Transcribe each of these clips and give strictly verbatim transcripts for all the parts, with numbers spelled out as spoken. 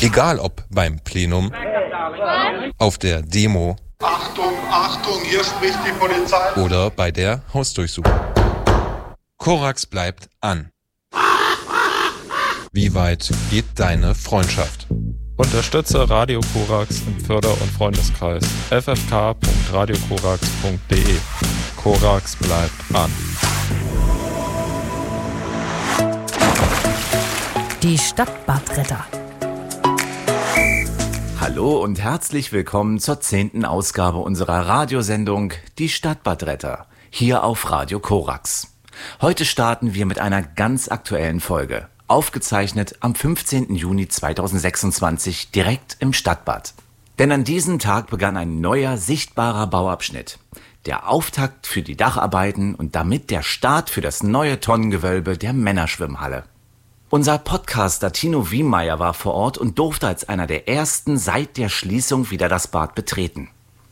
Egal ob beim Plenum, auf der Demo Achtung, Achtung, hier spricht die Polizei. oder bei der Hausdurchsuchung. Korax bleibt an. Wie weit geht deine Freundschaft? Unterstütze Radio Korax im Förder- und Freundeskreis. f f k punkt radio korax punkt d e. Korax bleibt an. Die Stadtbadretter. Hallo und herzlich willkommen zur zehnten Ausgabe unserer Radiosendung Die Stadtbadretter, hier auf Radio Korax. Heute starten wir mit einer ganz aktuellen Folge, aufgezeichnet am fünfzehnten Juni zweitausendsechsundzwanzig direkt im Stadtbad. Denn an diesem Tag begann ein neuer, sichtbarer Bauabschnitt. Der Auftakt für die Dacharbeiten und damit der Start für das neue Tonnengewölbe der Männerschwimmhalle. Unser Podcaster Tino Wiemeyer war vor Ort und durfte als einer der ersten seit der Schließung wieder das Bad betreten.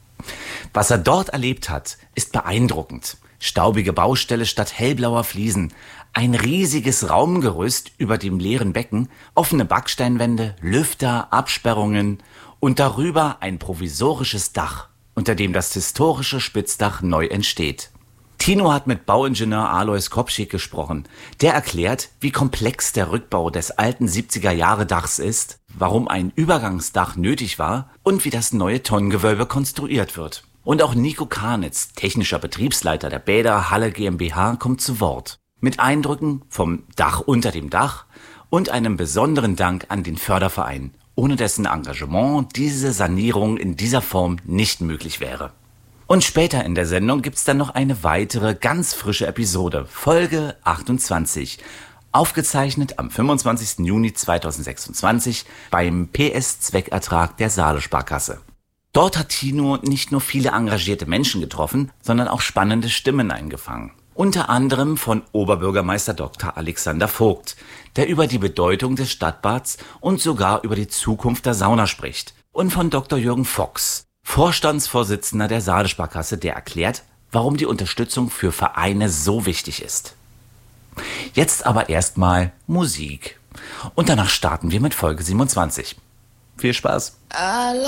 Was er dort erlebt hat, ist beeindruckend. Staubige Baustelle statt hellblauer Fliesen, ein riesiges Raumgerüst über dem leeren Becken, offene Backsteinwände, Lüfter, Absperrungen und darüber ein provisorisches Dach, unter dem das historische Spitzdach neu entsteht. Tino hat mit Bauingenieur Alois Kopschick gesprochen. Der erklärt, wie komplex der Rückbau des alten siebziger-Jahre-Dachs ist, warum ein Übergangsdach nötig war und wie das neue Tonnengewölbe konstruiert wird. Und auch Nico Karnitz, technischer Betriebsleiter der Bäder Halle GmbH, kommt zu Wort. Mit Eindrücken vom Dach unter dem Dach und einem besonderen Dank an den Förderverein, ohne dessen Engagement diese Sanierung in dieser Form nicht möglich wäre. Und später in der Sendung gibt's dann noch eine weitere, ganz frische Episode, Folge achtundzwanzig, aufgezeichnet am fünfundzwanzigsten Juni zweitausendsechsundzwanzig beim P S-Zweckertrag der Saale-Sparkasse. Dort hat Tino nicht nur viele engagierte Menschen getroffen, sondern auch spannende Stimmen eingefangen. Unter anderem von Oberbürgermeister Doktor Alexander Vogt, der über die Bedeutung des Stadtbads und sogar über die Zukunft der Sauna spricht. Und von Doktor Jürgen Fox, Vorstandsvorsitzender der Saale-Sparkasse, der erklärt, warum die Unterstützung für Vereine so wichtig ist. Jetzt aber erstmal Musik. Und danach starten wir mit Folge siebenundzwanzig. Viel Spaß!